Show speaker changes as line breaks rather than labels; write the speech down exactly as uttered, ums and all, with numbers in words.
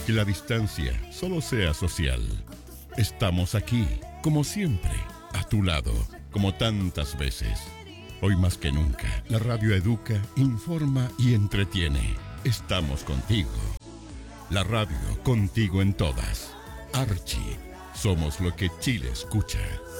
que la distancia solo sea social. Estamos aquí, como siempre, a tu lado, como tantas veces. Hoy más que nunca, la radio educa, informa y entretiene. Estamos contigo. La radio contigo en todas. Archie, somos lo que Chile escucha.